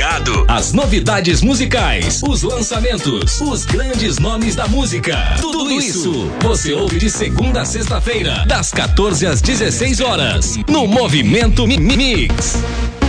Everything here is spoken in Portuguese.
convidado, as novidades musicais, os lançamentos, os grandes nomes da música. Tudo isso você ouve de segunda a sexta-feira, das 14 às 16 horas, no Movimento Mix.